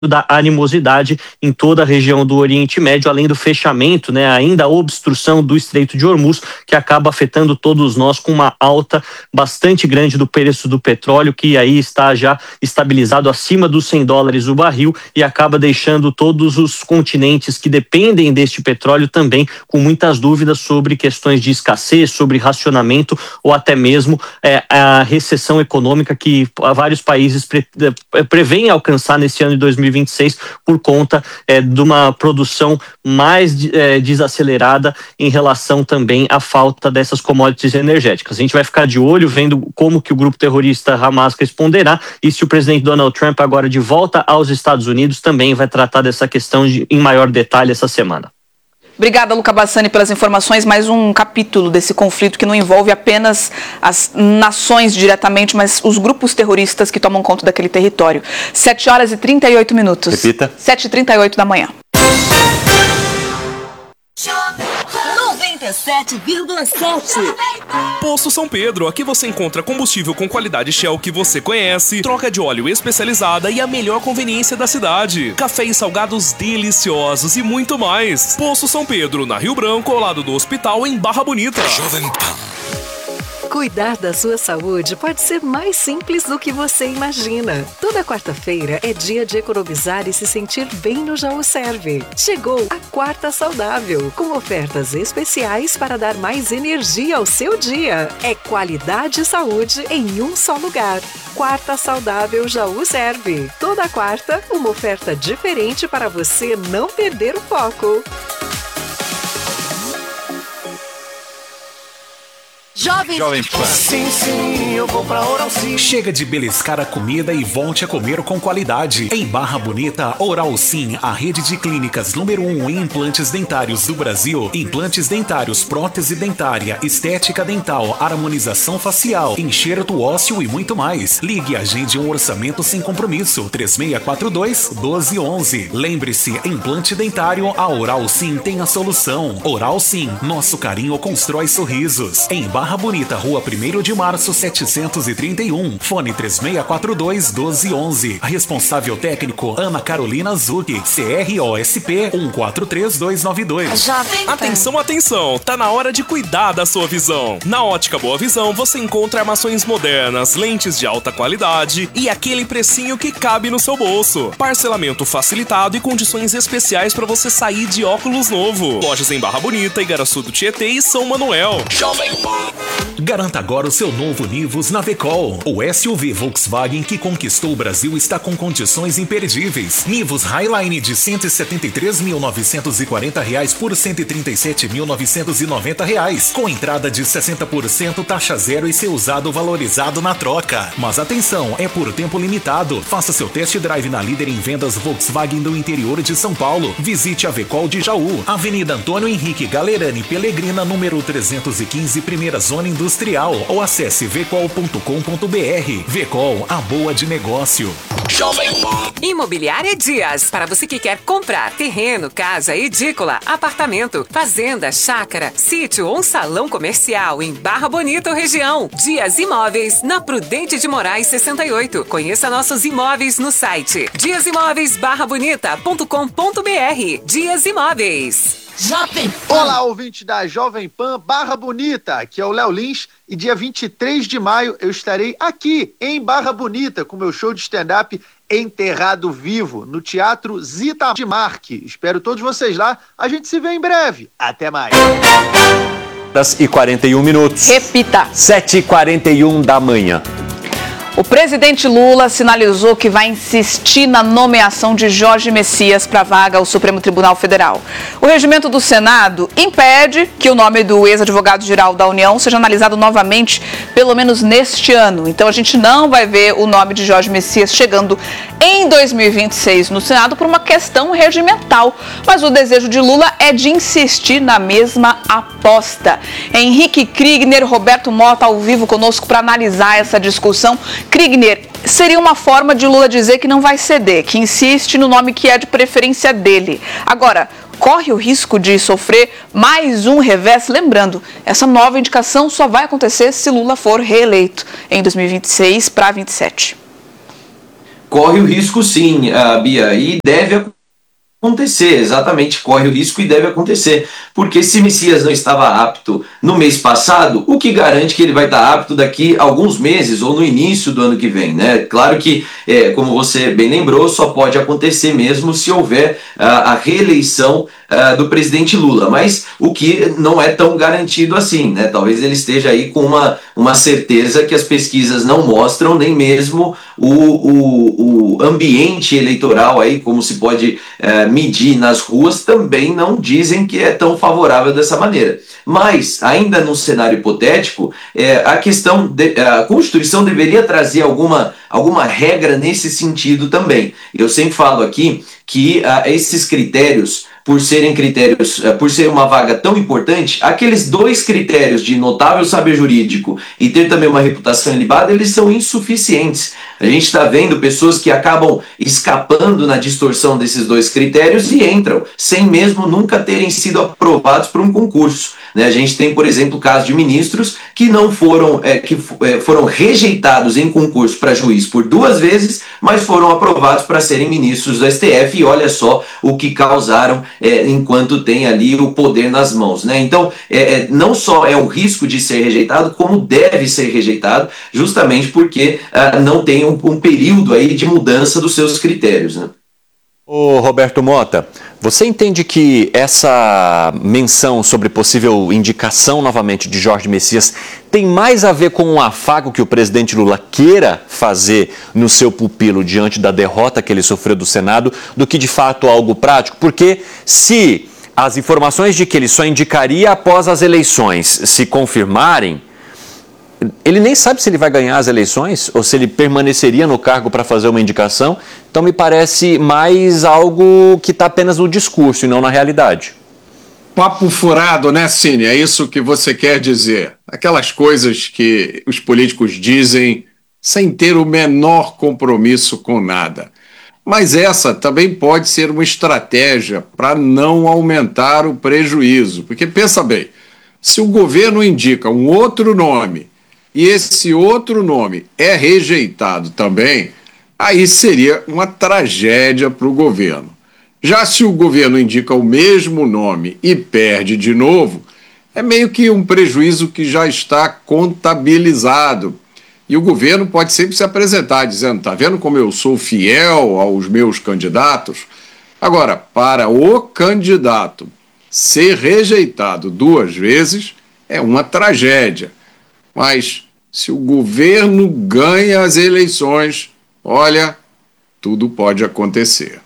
da animosidade em toda a região do Oriente Médio, além do fechamento, ainda a obstrução do Estreito de Hormuz, que acaba afetando todos nós com uma alta bastante grande do preço do petróleo, que aí está já estabilizado acima dos $100 o barril e acaba deixando todos os continentes que dependem deste petróleo também com muitas dúvidas sobre questões de escassez, sobre racionamento ou até mesmo a recessão econômica que vários países prevêem alcançar nesse ano de 2026 por conta de uma produção mais desacelerada em relação também à falta dessas commodities energéticas. A gente vai ficar de olho vendo como que o grupo terrorista Hamas responderá e se o presidente Donald Trump, agora de volta aos Estados Unidos, também vai tratar dessa questão em maior detalhe essa semana. Obrigada, Luca Bassani, pelas informações. Mais um capítulo desse conflito que não envolve apenas as nações diretamente, mas os grupos terroristas que tomam conta daquele território. 7h38. Repita. 7h38 da manhã. 97,7. Posto São Pedro, aqui você encontra combustível com qualidade Shell que você conhece, troca de óleo especializada e a melhor conveniência da cidade. Café e salgados deliciosos e muito mais. Posto São Pedro, na Rio Branco, ao lado do hospital, em Barra Bonita. Jovem Pan. Cuidar da sua saúde pode ser mais simples do que você imagina. Toda quarta-feira é dia de economizar e se sentir bem no Jaú Serve. Chegou a Quarta Saudável, com ofertas especiais para dar mais energia ao seu dia. É qualidade e saúde em um só lugar. Quarta Saudável Jaú Serve. Toda quarta, uma oferta diferente para você não perder o foco. Jovem Pan. Sim, eu vou pra Oral Sim. Chega de beliscar a comida e volte a comer com qualidade. Em Barra Bonita, Oral Sim, a rede de clínicas número 1 em implantes dentários do Brasil. Implantes dentários, prótese dentária, estética dental, harmonização facial, enxerto ósseo e muito mais. Ligue e agende um orçamento sem compromisso. 3642-1211. Lembre-se, implante dentário, a Oral Sim tem a solução. Oral Sim, nosso carinho constrói sorrisos. Em Barra Bonita, Rua 1º de Março, 731. Fone 3642-1211. Responsável técnico, Ana Carolina Zucchi. CROSP 143292. Atenção, atenção! Tá na hora de cuidar da sua visão. Na Ótica Boa Visão, você encontra armações modernas, lentes de alta qualidade e aquele precinho que cabe no seu bolso. Parcelamento facilitado e condições especiais para você sair de óculos novo. Lojas em Barra Bonita, Igaraçu do Tietê e São Manuel. Jovem Pan. Garanta agora o seu novo Nivus na Vecol. O SUV Volkswagen que conquistou o Brasil está com condições imperdíveis. Nivus Highline de R$ 173.940 por R$ 137.990, com entrada de 60%, taxa zero e seu usado valorizado na troca. Mas atenção, é por tempo limitado. Faça seu test drive na líder em vendas Volkswagen do interior de São Paulo. Visite a Vecol de Jaú, Avenida Antônio Henrique Galerani Pelegrina, número 315, primeira zona industrial, ou acesse vecol.com.br. Vecol, a boa de negócio. Jovem Pan. Imobiliária Dias, para você que quer comprar terreno, casa, edícula, apartamento, fazenda, chácara, sítio ou um salão comercial em Barra Bonita ou região. Dias Imóveis, na Prudente de Moraes 68. Conheça nossos imóveis no site diasimóveisbarrabonita.com.br. Dias Imóveis. Jovem Pan. Olá, ouvinte da Jovem Pan Barra Bonita, aqui é o Léo Lins e dia 23 de maio eu estarei aqui em Barra Bonita com meu show de stand-up Enterrado Vivo, no Teatro Zita de Marque. Espero todos vocês lá, a gente se vê em breve. Até mais. 7h41. Repita. 7h41 da manhã. O presidente Lula sinalizou que vai insistir na nomeação de Jorge Messias para a vaga ao Supremo Tribunal Federal. O regimento do Senado impede que o nome do ex-advogado-geral da União seja analisado novamente, pelo menos neste ano. Então a gente não vai ver o nome de Jorge Messias chegando em 2026 no Senado por uma questão regimental. Mas o desejo de Lula é de insistir na mesma aposta. Henrique Kriegner, Roberto Mota ao vivo conosco para analisar essa discussão. Kriegner, seria uma forma de Lula dizer que não vai ceder, que insiste no nome que é de preferência dele. Agora, corre o risco de sofrer mais um revés? Lembrando, essa nova indicação só vai acontecer se Lula for reeleito em 2026 para 27. corre o risco sim, Bia, e deve acontecer, exatamente, corre o risco e deve acontecer, porque se Messias não estava apto no mês passado, o que garante que ele vai estar apto daqui a alguns meses ou no início do ano que vem, né? Claro que, como você bem lembrou, só pode acontecer mesmo se houver a reeleição do presidente Lula, mas o que não é tão garantido assim, né? Talvez ele esteja aí com uma certeza que as pesquisas não mostram, nem mesmo o ambiente eleitoral aí, como se pode medir nas ruas, também não dizem que é tão favorável dessa maneira. Mas, ainda num cenário hipotético, a Constituição deveria trazer alguma regra nesse sentido também. Eu sempre falo aqui que esses critérios, por ser uma vaga tão importante, aqueles 2 critérios de notável saber jurídico e ter também uma reputação ilibada, eles são insuficientes. A gente está vendo pessoas que acabam escapando na distorção desses 2 critérios e entram, sem mesmo nunca terem sido aprovados por um concurso. Né? A gente tem, por exemplo, o caso de ministros que não foram, foram rejeitados em concurso para juiz por 2 vezes, mas foram aprovados para serem ministros do STF, e olha só o que causaram enquanto tem ali o poder nas mãos, né? Então, não só é o risco de ser rejeitado, como deve ser rejeitado, justamente porque não tem um período aí de mudança dos seus critérios, né? Ô Roberto Mota, você entende que essa menção sobre possível indicação novamente de Jorge Messias tem mais a ver com um afago que o presidente Lula queira fazer no seu pupilo diante da derrota que ele sofreu do Senado do que de fato algo prático? Porque se as informações de que ele só indicaria após as eleições se confirmarem, ele nem sabe se ele vai ganhar as eleições ou se ele permaneceria no cargo para fazer uma indicação. Então me parece mais algo que está apenas no discurso e não na realidade. Papo furado, né, Cine? É isso que você quer dizer. Aquelas coisas que os políticos dizem sem ter o menor compromisso com nada. Mas essa também pode ser uma estratégia para não aumentar o prejuízo. Porque pensa bem, se o governo indica um outro nome e esse outro nome é rejeitado também, aí seria uma tragédia para o governo. Já se o governo indica o mesmo nome e perde de novo, é meio que um prejuízo que já está contabilizado. E o governo pode sempre se apresentar dizendo, está vendo como eu sou fiel aos meus candidatos? Agora, para o candidato ser rejeitado 2 vezes é uma tragédia. Mas se o governo ganha as eleições, olha, tudo pode acontecer.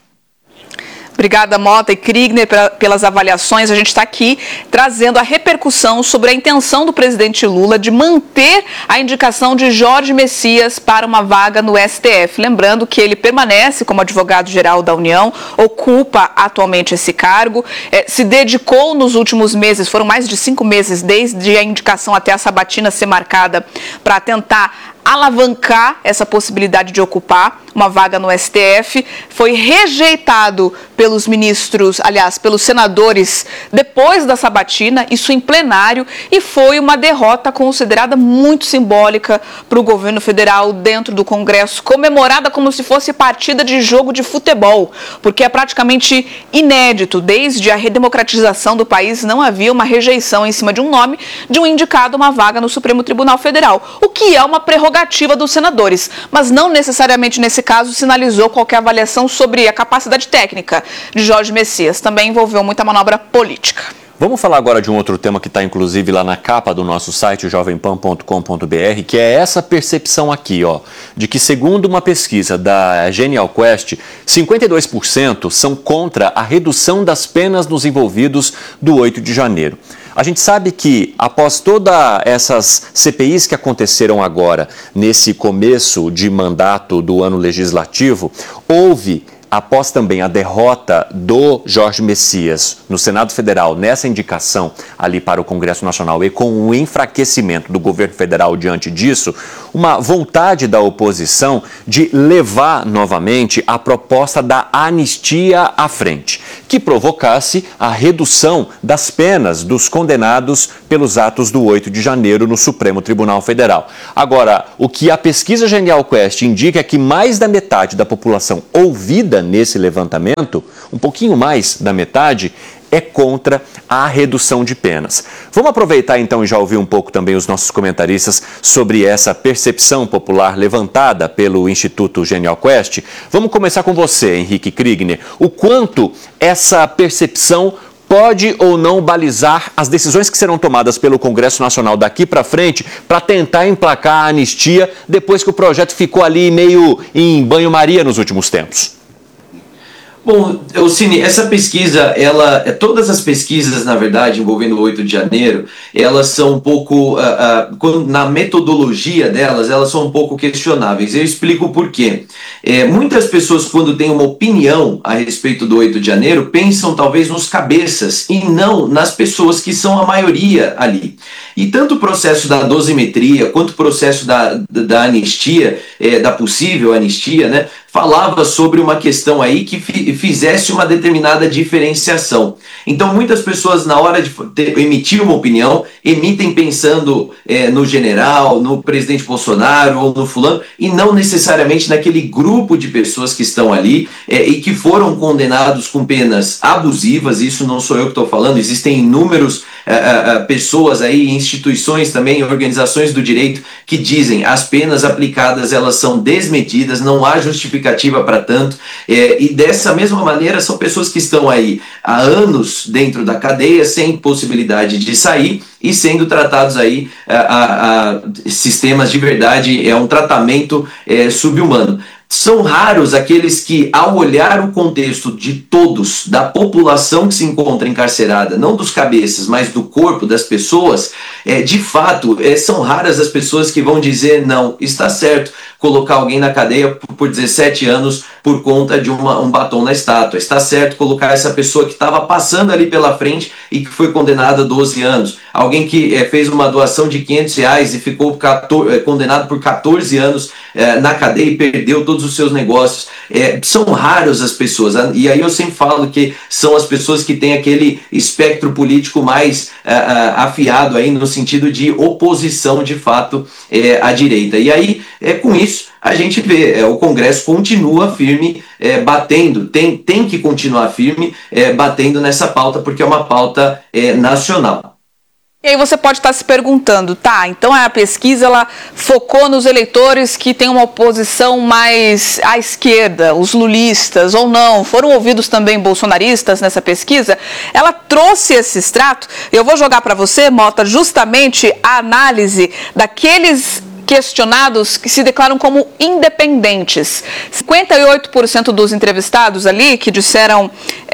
Obrigada, Mota e Kriegner, pelas avaliações. A gente está aqui trazendo a repercussão sobre a intenção do presidente Lula de manter a indicação de Jorge Messias para uma vaga no STF. Lembrando que ele permanece como advogado-geral da União, ocupa atualmente esse cargo, se dedicou nos últimos meses, foram mais de 5 meses, desde a indicação até a sabatina ser marcada, para tentar alavancar essa possibilidade de ocupar uma vaga no STF. Foi rejeitado pelos ministros, aliás, pelos senadores depois da sabatina, isso em plenário, e foi uma derrota considerada muito simbólica para o governo federal dentro do Congresso, comemorada como se fosse partida de jogo de futebol, porque é praticamente inédito. Desde a redemocratização do país não havia uma rejeição em cima de um nome de um indicado a uma vaga no Supremo Tribunal Federal, o que é uma prerrogativa dos senadores, mas não necessariamente nesse caso sinalizou qualquer avaliação sobre a capacidade técnica de Jorge Messias. Também envolveu muita manobra política. Vamos falar agora de um outro tema que está inclusive lá na capa do nosso site, jovempan.com.br, que é essa percepção aqui, ó, de que segundo uma pesquisa da Genial Quest, 52% são contra a redução das penas nos envolvidos do 8 de janeiro. A gente sabe que, após todas essas CPIs que aconteceram agora, nesse começo de mandato do ano legislativo, houve, após também a derrota do Jorge Messias no Senado Federal, nessa indicação ali para o Congresso Nacional e com o enfraquecimento do governo federal diante disso, uma vontade da oposição de levar novamente a proposta da anistia à frente. que provocasse a redução das penas dos condenados pelos atos do 8 de janeiro no Supremo Tribunal Federal. Agora, o que a pesquisa Genial Quest indica é que mais da metade da população ouvida nesse levantamento, um pouquinho mais da metade, é contra a redução de penas. Vamos aproveitar então e já ouvir um pouco também os nossos comentaristas sobre essa percepção popular levantada pelo Instituto Genial Quest. Vamos começar com você, Henrique Kriegner. O quanto essa percepção pode ou não balizar as decisões que serão tomadas pelo Congresso Nacional daqui para frente para tentar emplacar a anistia depois que o projeto ficou ali meio em banho-maria nos últimos tempos? Bom, Cine, essa pesquisa, todas as pesquisas, na verdade, envolvendo o 8 de janeiro, elas são um pouco, na metodologia delas, elas são um pouco questionáveis. Eu explico por quê. Muitas pessoas, quando têm uma opinião a respeito do 8 de janeiro, pensam talvez nos cabeças e não nas pessoas que são a maioria ali. E tanto o processo da dosimetria, quanto o processo da anistia, da possível anistia, né, falava sobre uma questão aí que fizesse uma determinada diferenciação. Então, muitas pessoas, na hora de emitir uma opinião, emitem pensando no general, no presidente Bolsonaro ou no fulano, e não necessariamente naquele grupo de pessoas que estão ali e que foram condenados com penas abusivas. Isso não sou eu que estou falando, existem inúmeros pessoas aí, instituições também, organizações do direito que dizem as penas aplicadas elas são desmedidas, não há justificativa para tanto, e dessa mesma maneira são pessoas que estão aí há anos dentro da cadeia sem possibilidade de sair e sendo tratados aí a sistemas de verdade, um tratamento subhumano. São raros aqueles que, ao olhar o contexto de todos, da população que se encontra encarcerada, não dos cabeças, mas do corpo das pessoas, de fato, são raras as pessoas que vão dizer, não, está certo colocar alguém na cadeia por 17 anos por conta de um batom na estátua. Está certo colocar essa pessoa que estava passando ali pela frente e que foi condenada a 12 anos. Alguém que fez uma doação de R$500 e ficou condenado por 14 anos na cadeia e perdeu todos os seus negócios. São raros as pessoas. E aí eu sempre falo que são as pessoas que têm aquele espectro político mais afiado aí no sentido de oposição de fato à direita. E aí, com isso, a gente vê, o Congresso continua firme, batendo, tem que continuar firme, batendo nessa pauta, porque é uma pauta nacional. E aí você pode estar se perguntando, tá, então a pesquisa ela focou nos eleitores que têm uma oposição mais à esquerda, os lulistas ou não, foram ouvidos também bolsonaristas nessa pesquisa? Ela trouxe esse extrato, eu vou jogar para você, Mota, justamente a análise daqueles questionados que se declaram como independentes. 58% dos entrevistados ali que disseram,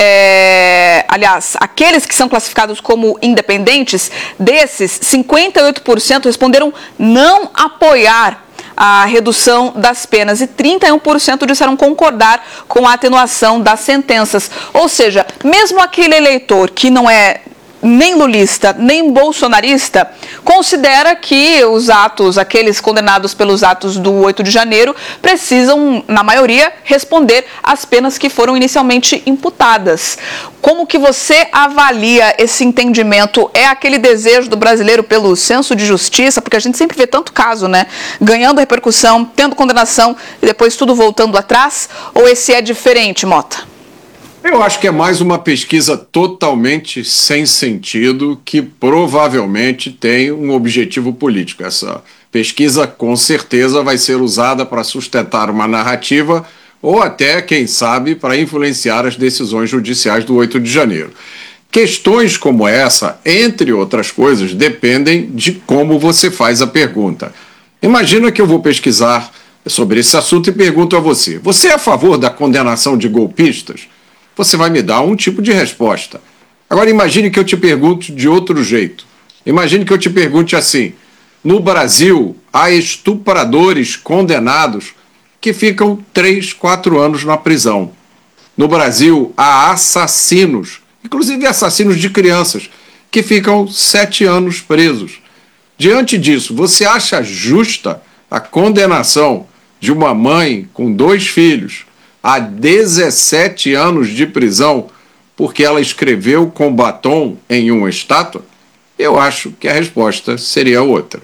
aliás, aqueles que são classificados como independentes, desses, 58% responderam não apoiar a redução das penas e 31% disseram concordar com a atenuação das sentenças. Ou seja, mesmo aquele eleitor que não é nem lulista, nem bolsonarista, considera que os atos, aqueles condenados pelos atos do 8 de janeiro, precisam, na maioria, responder às penas que foram inicialmente imputadas. Como que você avalia esse entendimento? É aquele desejo do brasileiro pelo senso de justiça? Porque a gente sempre vê tanto caso, né? Ganhando repercussão, tendo condenação e depois tudo voltando atrás? Ou esse é diferente, Mota? Eu acho que é mais uma pesquisa totalmente sem sentido que provavelmente tem um objetivo político. Essa pesquisa com certeza vai ser usada para sustentar uma narrativa ou até, quem sabe, para influenciar as decisões judiciais do 8 de janeiro. Questões como essa, entre outras coisas, dependem de como você faz a pergunta. Imagina que eu vou pesquisar sobre esse assunto e pergunto a você: você é a favor da condenação de golpistas? Você vai me dar um tipo de resposta. Agora imagine que eu te pergunte de outro jeito. Imagine que eu te pergunte assim: no Brasil há estupradores condenados que ficam 3, 4 anos na prisão. No Brasil há assassinos, inclusive assassinos de crianças, que ficam 7 anos presos. Diante disso, você acha justa a condenação de uma mãe com 2 filhos a 17 anos de prisão porque ela escreveu com batom em uma estátua? Eu acho que a resposta seria outra.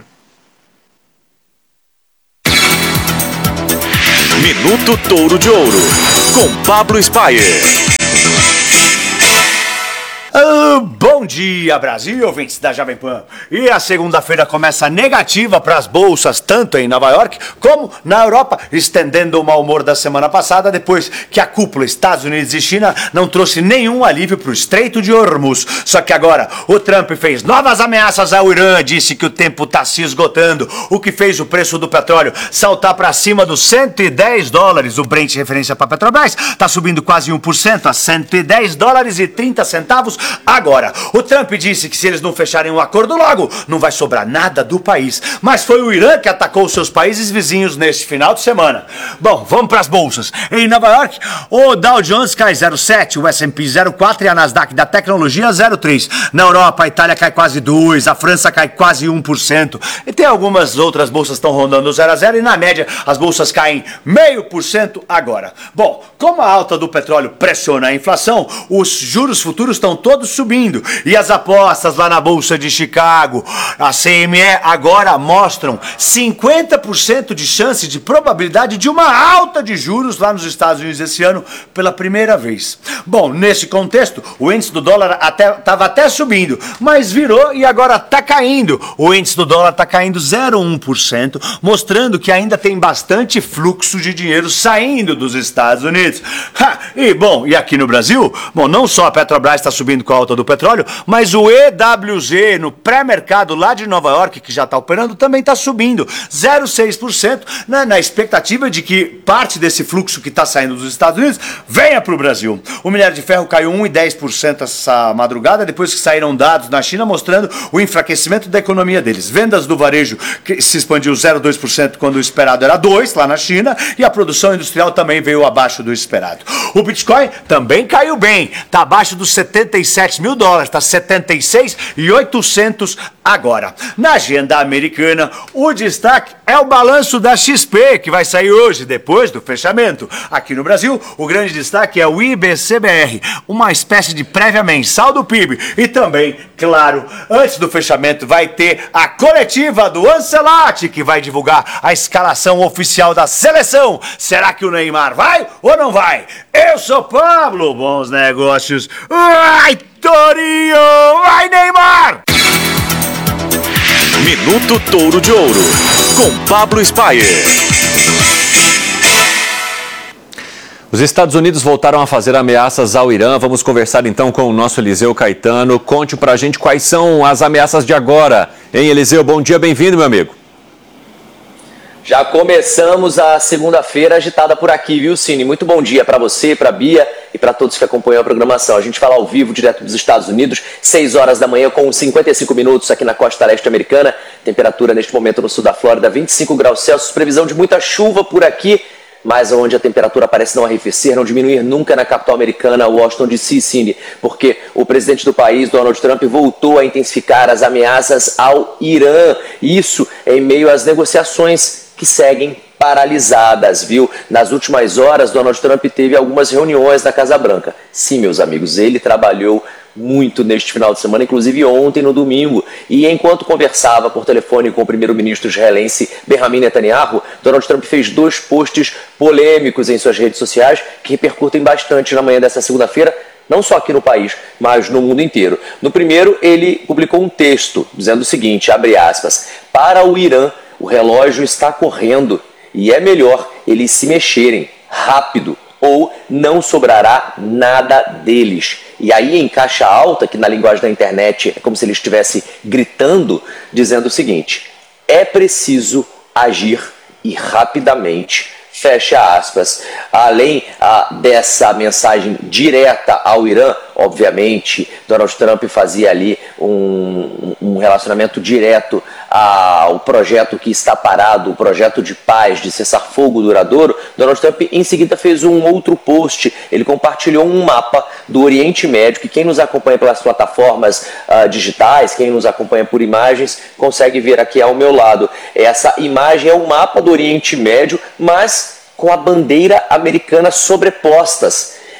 Minuto Touro de Ouro, com Pablo Spyer. Bom dia, Brasil, ouvintes da Jovem Pan. E a segunda-feira começa negativa para as bolsas, tanto em Nova York como na Europa, estendendo o mau humor da semana passada, depois que a cúpula Estados Unidos e China não trouxe nenhum alívio para o Estreito de Hormuz. Só que agora o Trump fez novas ameaças ao Irã, disse que o tempo está se esgotando, o que fez o preço do petróleo saltar para cima dos $110. O Brent, referência para a Petrobras, está subindo quase 1% a $110,30 agora. O Trump disse que se eles não fecharem um acordo logo, não vai sobrar nada do país. Mas foi o Irã que atacou seus países vizinhos neste final de semana. Bom, vamos para as bolsas. Em Nova York, o Dow Jones cai 0,7, o S&P 0,4 e a Nasdaq da tecnologia 0,3. Na Europa, a Itália cai quase 2%, a França cai quase 1%. E tem algumas outras bolsas que estão rondando 0 a 0 e na média as bolsas caem 0,5% agora. Bom, como a alta do petróleo pressiona a inflação, os juros futuros estão todos subindo. E as apostas lá na Bolsa de Chicago, a CME, agora mostram 50% de chance de probabilidade de uma alta de juros lá nos Estados Unidos esse ano pela primeira vez. Bom, nesse contexto, o índice do dólar estava até subindo, mas virou e agora está caindo. O índice do dólar está caindo 0,1%, mostrando que ainda tem bastante fluxo de dinheiro saindo dos Estados Unidos. E aqui no Brasil, não só a Petrobras está subindo com a alta do petróleo, mas o EWZ no pré-mercado lá de Nova York, que já está operando, também está subindo 0,6%, na expectativa de que parte desse fluxo que está saindo dos Estados Unidos venha para o Brasil. O minério de ferro caiu 1,10% essa madrugada, depois que saíram dados na China mostrando o enfraquecimento da economia deles. Vendas do varejo que se expandiu 0,2% quando o esperado era 2% lá na China, e a produção industrial também veio abaixo do esperado. O Bitcoin também caiu bem, está abaixo dos $77 mil, está 76.800 agora. Na agenda americana, o destaque é o balanço da XP, que vai sair hoje, depois do fechamento. Aqui no Brasil, o grande destaque é o IBCBR, uma espécie de prévia mensal do PIB. E também, claro, antes do fechamento vai ter a coletiva do Ancelotti, que vai divulgar a escalação oficial da seleção. Será que o Neymar vai ou não vai? Eu sou Pablo, bons negócios. Ai, Torinho! Vai, Neymar! Minuto Touro de Ouro, com Pablo Spyer. Os Estados Unidos voltaram a fazer ameaças ao Irã. Vamos conversar então com o nosso Eliseu Caetano. Conte pra gente quais são as ameaças de agora. Hein, Eliseu? Bom dia, bem-vindo, meu amigo. Já começamos a segunda-feira agitada por aqui, viu, Cine? Muito bom dia para você, para Bia e para todos que acompanham a programação. A gente fala ao vivo, direto dos Estados Unidos, 6 horas da manhã com 55 minutos aqui na costa leste americana. Temperatura neste momento no sul da Flórida, 25 graus Celsius. Previsão de muita chuva por aqui, mas onde a temperatura parece não arrefecer, não diminuir nunca na capital americana, Washington DC, Cine, porque o presidente do país, Donald Trump, voltou a intensificar as ameaças ao Irã. Isso em meio às negociações que seguem paralisadas, viu? Nas últimas horas, Donald Trump teve algumas reuniões na Casa Branca. Sim, meus amigos, ele trabalhou muito neste final de semana, inclusive ontem no domingo. E enquanto conversava por telefone com o primeiro-ministro israelense Benjamin Netanyahu, Donald Trump fez 2 posts polêmicos em suas redes sociais que repercutem bastante na manhã dessa segunda-feira, não só aqui no país, mas no mundo inteiro. No primeiro, ele publicou um texto dizendo o seguinte, abre aspas, para o Irã, o relógio está correndo e é melhor eles se mexerem rápido ou não sobrará nada deles. E aí em caixa alta, que na linguagem da internet é como se ele estivesse gritando, dizendo o seguinte, é preciso agir e rapidamente, fecha aspas. Além dessa mensagem direta ao Irã, obviamente, Donald Trump fazia ali um relacionamento direto ao projeto que está parado, o projeto de paz, de cessar-fogo duradouro. Donald Trump em seguida fez um outro post, ele compartilhou um mapa do Oriente Médio, que quem nos acompanha pelas plataformas digitais, quem nos acompanha por imagens, consegue ver aqui ao meu lado. Essa imagem é um mapa do Oriente Médio, mas com a bandeira americana sobrepostas.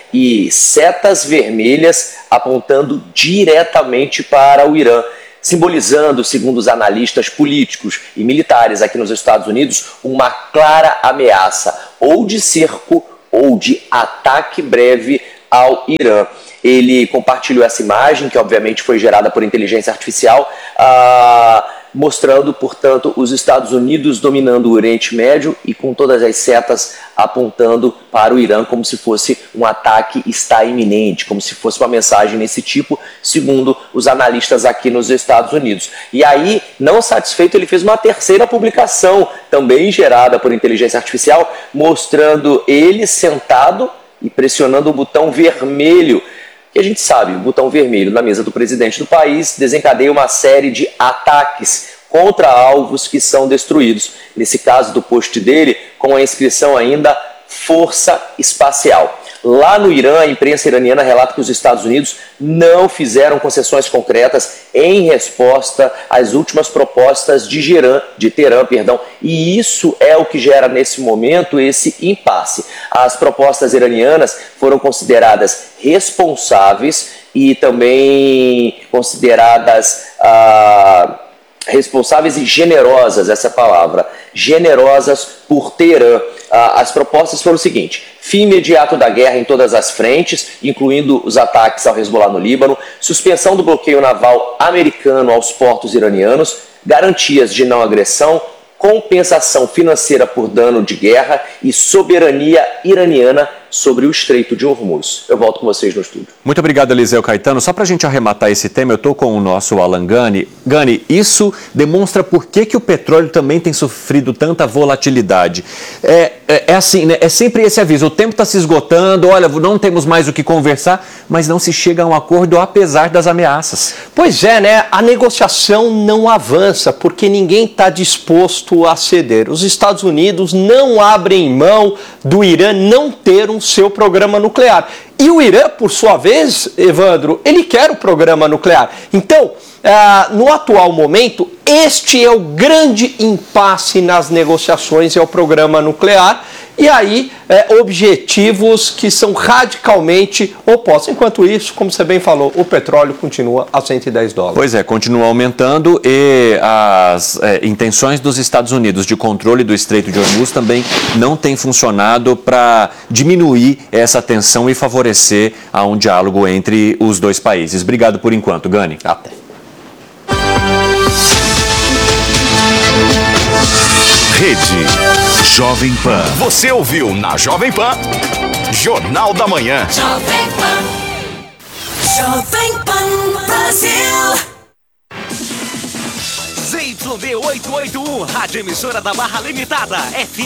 e setas vermelhas apontando diretamente para o Irã, simbolizando, segundo os analistas políticos e militares aqui nos Estados Unidos, uma clara ameaça ou de cerco ou de ataque breve ao Irã. Ele compartilhou essa imagem, que obviamente foi gerada por inteligência artificial, mostrando, portanto, os Estados Unidos dominando o Oriente Médio e com todas as setas apontando para o Irã como se fosse um ataque está iminente, como se fosse uma mensagem nesse tipo, segundo os analistas aqui nos Estados Unidos. E aí, não satisfeito, ele fez uma terceira publicação, também gerada por inteligência artificial, mostrando ele sentado e pressionando o botão vermelho. E a gente sabe, o botão vermelho na mesa do presidente do país desencadeia uma série de ataques contra alvos que são destruídos. Nesse caso do post dele, com a inscrição ainda Força Espacial. Lá no Irã, a imprensa iraniana relata que os Estados Unidos não fizeram concessões concretas em resposta às últimas propostas de Teherã, e isso é o que gera nesse momento esse impasse. As propostas iranianas foram consideradas responsáveis e também consideradas responsáveis e generosas, essa palavra, generosas por Teherã. As propostas foram o seguinte: fim imediato da guerra em todas as frentes, incluindo os ataques ao Hezbollah no Líbano, suspensão do bloqueio naval americano aos portos iranianos, garantias de não agressão, compensação financeira por dano de guerra e soberania iraniana sobre o Estreito de Hormuz. Eu volto com vocês no estúdio. Muito obrigado, Eliseu Caetano. Só para a gente arrematar esse tema, eu estou com o nosso Alan Gani. Gani, isso demonstra por que o petróleo também tem sofrido tanta volatilidade. É assim, né? É sempre esse aviso, o tempo está se esgotando, olha, não temos mais o que conversar, mas não se chega a um acordo apesar das ameaças. Pois é, né? A negociação não avança porque ninguém está disposto a ceder. Os Estados Unidos não abrem mão do Irã não ter um seu programa nuclear. E o Irã, por sua vez, Evandro, ele quer o programa nuclear. Então, no atual momento, este é o grande impasse nas negociações, é o programa nuclear. E aí, objetivos que são radicalmente opostos. Enquanto isso, como você bem falou, o petróleo continua a $110. Pois é, continua aumentando e as intenções dos Estados Unidos de controle do Estreito de Hormuz também não têm funcionado para diminuir essa tensão e favorecer um diálogo entre os dois países. Obrigado por enquanto, Gani. Até. Rede Jovem Pan. Você ouviu na Jovem Pan, Jornal da Manhã. Jovem Pan. Jovem Pan Brasil. ZYD 881, rádio emissora da Barra Limitada, FM